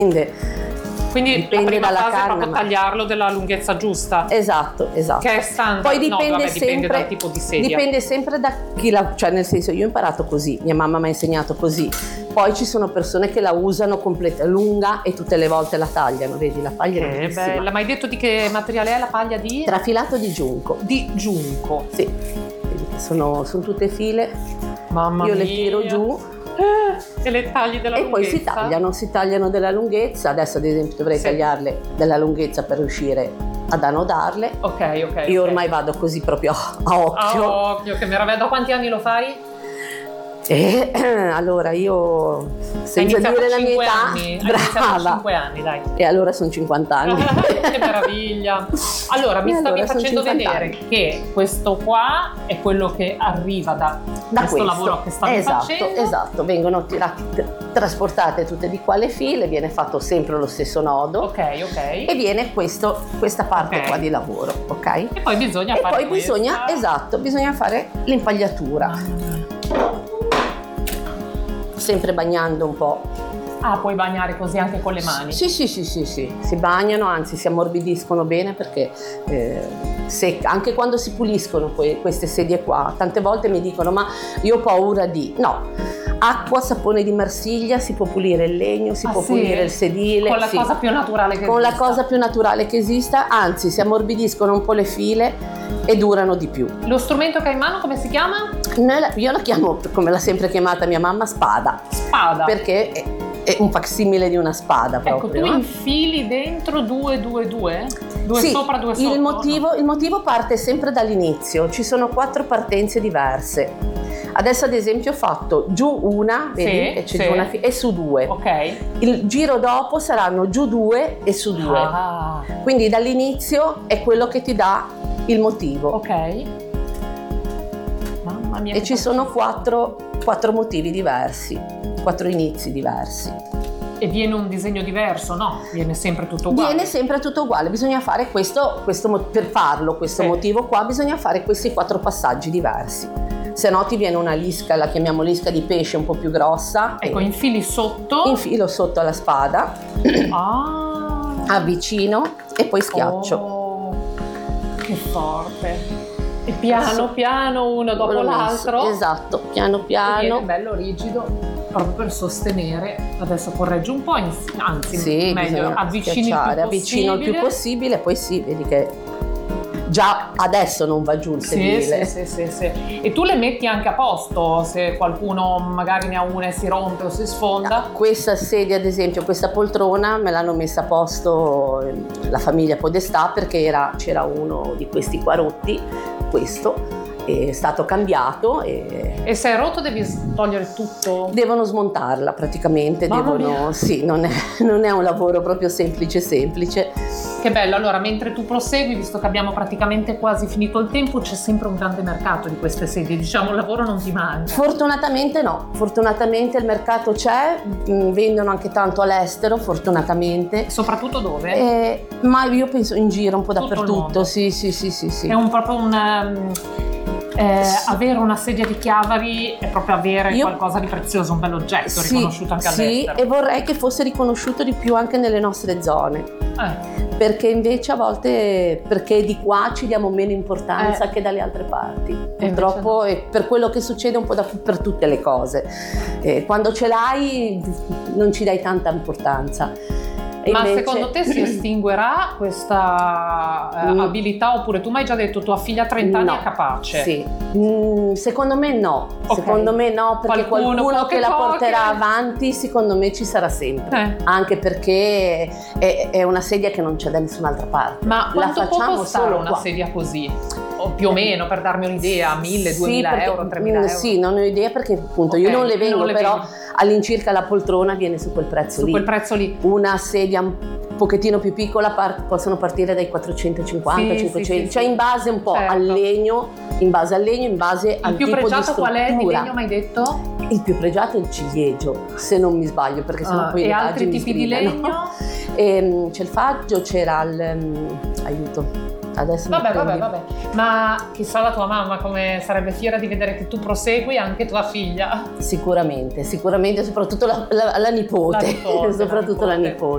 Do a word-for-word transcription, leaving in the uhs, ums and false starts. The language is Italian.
Quindi dipende la prima dalla fase canna, è proprio ma... tagliarlo della lunghezza giusta. Esatto, esatto. Che è standard. Poi dipende, no, vabbè, sempre, dipende dal tipo di sedia. Dipende sempre da chi la... Cioè nel senso, io ho imparato così, mia mamma mi ha insegnato così. Poi ci sono persone che la usano completa, lunga e tutte le volte la tagliano, vedi, la paglia è bellissima. Bella, ma hai detto di che materiale è la paglia di? Trafilato di giunco. Di giunco. Sì, vedi che sono, sono tutte file. Mamma io mia. le tiro giù. E le tagli della e lunghezza? poi si tagliano, si tagliano della lunghezza. Adesso ad esempio dovrei sì. tagliarle della lunghezza per riuscire ad annodarle. Ok, ok. Io okay. ormai vado così proprio a occhio. A occhio, che meraviglia. Da quanti anni lo fai? E, allora io senza dire la mia età, anni. brava, cinque anni, dai. E allora sono cinquanta anni. Che meraviglia. Allora mi e stavi allora facendo vedere anni. che questo qua è quello che arriva da, da questo, questo lavoro che stavi esatto, facendo. Esatto, vengono tirati, trasportate tutte di qua le file, viene fatto sempre lo stesso nodo. Ok, ok. E viene questo, questa parte okay. qua di lavoro, ok? E poi bisogna e fare poi questa. bisogna, esatto, bisogna fare l'impagliatura. Ah. Sempre bagnando un po'. Ah, puoi bagnare così anche con le mani? Sì, sì, sì, sì, sì. Si bagnano, anzi si ammorbidiscono bene perché eh, se, anche quando si puliscono que- queste sedie qua, tante volte mi dicono ma io ho paura di... No, acqua, sapone di Marsiglia, si può pulire il legno, si ah, può sì? pulire il sedile. Con la sì. cosa più naturale che Con esista. la cosa più naturale che esista, anzi si ammorbidiscono un po' le file e durano di più. Lo strumento che hai in mano come si chiama? Io la chiamo, come l'ha sempre chiamata mia mamma, spada. Spada. Perché è, è un facsimile di una spada proprio. Ecco, tu no? infili dentro due, due, due? Due sì, sopra, due sotto? Il motivo, il motivo parte sempre dall'inizio, ci sono quattro partenze diverse. Adesso ad esempio ho fatto giù una, vedi? Sì, che c'è sì. giù una fi- e su due. Ok. Il giro dopo saranno giù due e su due. Ah. Quindi dall'inizio è quello che ti dà il motivo. Ok. Mamma mia. E ci sono quattro, quattro motivi diversi, quattro inizi diversi. E viene un disegno diverso, no? Viene sempre tutto uguale? Viene sempre tutto uguale, bisogna fare questo, questo per farlo, questo sì. motivo qua, bisogna fare questi quattro passaggi diversi. Se no ti viene una lisca, la chiamiamo lisca di pesce un po' più grossa. Ecco, infili sotto. Infilo sotto alla spada. Ah. Avvicino e poi schiaccio. Oh, che forte. E piano piano, uno dopo l'altro. Esatto, piano piano. E viene bello rigido, proprio per sostenere. Adesso correggi un po', anzi sì, meglio, avvicini il più avvicino il più possibile, poi sì, vedi che già adesso non va giù il sedile. Sì, sì, sì, sì, sì. E tu le metti anche a posto se qualcuno magari ne ha una e si rompe o si sfonda? No, questa sedia ad esempio, questa poltrona me l'hanno messa a posto la famiglia Podestà perché era, c'era uno di questi qua rotti, questo è stato cambiato e, e se è rotto devi togliere tutto? Devono smontarla praticamente. Mamma devono mia. Sì, non è, non è un lavoro proprio semplice semplice. Che bello. Allora mentre tu prosegui, visto che abbiamo praticamente quasi finito il tempo, c'è sempre un grande mercato di queste sedie, diciamo il lavoro non ti manca? Fortunatamente no, fortunatamente il mercato c'è, vendono anche tanto all'estero fortunatamente. Soprattutto dove? Eh, ma io penso in giro un po' Tutto dappertutto. Sì, sì, sì, sì, sì. È un proprio un um, Eh, avere una sedia di Chiavari è proprio avere Io, qualcosa di prezioso, un bel oggetto sì, riconosciuto anche sì, all'estero. Sì, e vorrei che fosse riconosciuto di più anche nelle nostre zone. Eh. Perché invece a volte, perché di qua ci diamo meno importanza eh. che dalle altre parti. Purtroppo è per quello che succede un po' da, per tutte le cose. Eh, quando ce l'hai non ci dai tanta importanza. E Ma invece... secondo te si estinguerà questa eh, mm. abilità oppure tu mi hai già detto tua figlia a trenta anni no. è capace? Sì, mm, secondo me no, okay. secondo me no perché qualcuno, qualcuno che la porterà poche. avanti secondo me ci sarà sempre, eh. anche perché è, è una sedia che non c'è da nessun'altra parte. Ma quanto la può facciamo costare solo una qua. sedia così? O più o meno, per darmi un'idea, mille, duemila sì, euro, tremila euro? Sì, non ho idea perché appunto okay, io non le vengo, non le però vengo. All'incirca la poltrona viene su quel prezzo su lì. quel prezzo lì. Una sedia un pochettino più piccola par- possono partire dai quattrocentocinquanta, sì, cinquecento, sì, sì, cioè in base un po' certo. al legno, in base al legno, in base il al tipo di struttura. Il più pregiato qual è di legno, mi hai detto? Il più pregiato è il ciliegio, se non mi sbaglio, perché sennò ah, poi e altri tipi di legno? E, c'è il faggio, c'era il um, aiuto. Adesso vabbè, vabbè, vabbè. Ma chissà la tua mamma come sarebbe fiera di vedere che tu prosegui, anche tua figlia. Sicuramente, sicuramente, soprattutto la, la, la nipote, la nipote soprattutto la nipote. la nipote.